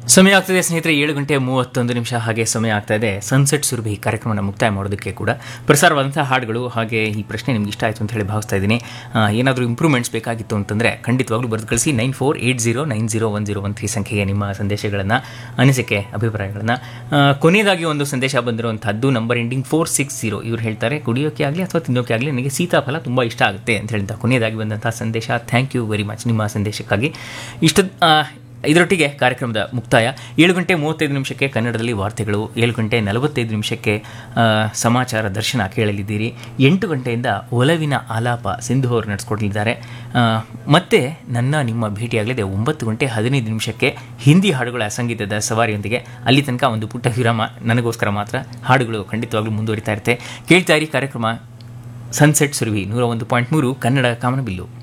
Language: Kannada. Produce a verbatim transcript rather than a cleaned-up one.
ಸಮಯ ಆಗ್ತದೆ ಸ್ನೇಹಿತರೆ, ಏಳು ಗಂಟೆ ಮೂವತ್ತೊಂದು ನಿಮಿಷ ಹಾಗೆ ಸಮಯ ಆಗ್ತಾ ಇದೆ. ಸನ್ಸೆಟ್ ಸುರಭಿ ಕಾರ್ಯಕ್ರಮವನ್ನು ಮುಕ್ತಾಯ ಮಾಡೋದಕ್ಕೆ ಕೂಡ ಪ್ರಸಾರವಾದಂಥ ಹಾಡುಗಳು ಹಾಗೆ ಈ ಪ್ರಶ್ನೆ ನಿಮ್ಗೆ ಇಷ್ಟ ಆಯಿತು ಅಂತ ಹೇಳಿ ಭಾವಿಸ್ತಾ ಇದ್ದೀನಿ. ಏನಾದರೂ ಇಂಪ್ರೂವ್ಮೆಂಟ್ಸ್ ಬೇಕಾಗಿತ್ತು ಅಂತಂದರೆ ಖಂಡಿತವಾಗ್ಲೂ ಬರೆದು ಕಳಿಸಿ. Nine four eight zero nine zero one zero one three ಸಂಖ್ಯೆಗೆ ನಿಮ್ಮ ಸಂದೇಶಗಳನ್ನು, ಅನಿಸಿಕೆ, ಅಭಿಪ್ರಾಯಗಳನ್ನು. ಕೊನೆಯದಾಗಿ ಒಂದು ಸಂದೇಶ ಬಂದಿರುವಂಥದ್ದು number ending four six zero. ಇವ್ರು ಹೇಳ್ತಾರೆ, ಕುಡಿಯೋಕೆ ಆಗಲಿ ಅಥವಾ ತಿನ್ನೋಕೆ ಆಗಲಿ ನನಗೆ ಸೀತಾಫಲ ತುಂಬ ಇಷ್ಟ ಆಗುತ್ತೆ ಅಂತ ಹೇಳಿದ ಕೊನೆಯದಾಗಿ ಬಂದಂಥ ಸಂದೇಶ. ಥ್ಯಾಂಕ್ ಯು ವೆರಿ ಮಚ್ ನಿಮ್ಮ ಸಂದೇಶಕ್ಕಾಗಿ. ಇಷ್ಟ ಇದರೊಟ್ಟಿಗೆ ಕಾರ್ಯಕ್ರಮದ ಮುಕ್ತಾಯ. ಏಳು ಗಂಟೆ ಮೂವತ್ತೈದು ನಿಮಿಷಕ್ಕೆ ಕನ್ನಡದಲ್ಲಿ ವಾರ್ತೆಗಳು, ಏಳು ಗಂಟೆ ನಲವತ್ತೈದು ನಿಮಿಷಕ್ಕೆ ಸಮಾಚಾರ ದರ್ಶನ ಕೇಳಲಿದ್ದೀರಿ. ಎಂಟು ಗಂಟೆಯಿಂದ ಒಲವಿನ ಆಲಾಪ ಸಿಂಧು ಅವರು ನಡೆಸ್ಕೊಡಲಿದ್ದಾರೆ. ಮತ್ತೆ ನನ್ನ ನಿಮ್ಮ ಭೇಟಿಯಾಗಲಿದೆ ಒಂಬತ್ತು ಗಂಟೆ ಹದಿನೈದು ನಿಮಿಷಕ್ಕೆ ಹಿಂದಿ ಹಾಡುಗಳ ಸಂಗೀತದ ಸವಾರಿಯೊಂದಿಗೆ. ಅಲ್ಲಿ ತನಕ ಒಂದು ಪುಟ್ಟ ವಿರಾಮ ನನಗೋಸ್ಕರ ಮಾತ್ರ. ಹಾಡುಗಳು ಖಂಡಿತವಾಗ್ಲೂ ಮುಂದುವರಿತಾ ಇರುತ್ತೆ. ಕೇಳ್ತಾ ಇರಿ ಕಾರ್ಯಕ್ರಮ ಸನ್ಸೆಟ್ ಸುರಭಿ ನೂರ ಒಂದು ಪಾಯಿಂಟ್ ಮೂರು ಕನ್ನಡ ಕಾಮನಬಿಲ್ಲು.